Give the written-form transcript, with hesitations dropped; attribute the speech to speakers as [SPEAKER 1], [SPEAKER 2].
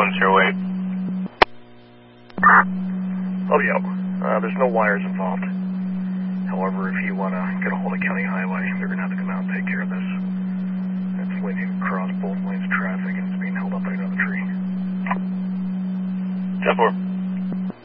[SPEAKER 1] 2108.
[SPEAKER 2] Oh, yeah. There's no wires involved. However, if you want to get a hold of County Highway, they're going to have to come out and take care of this. It's leaning across both lanes of traffic and it's being held up by another tree.
[SPEAKER 1] 10-4.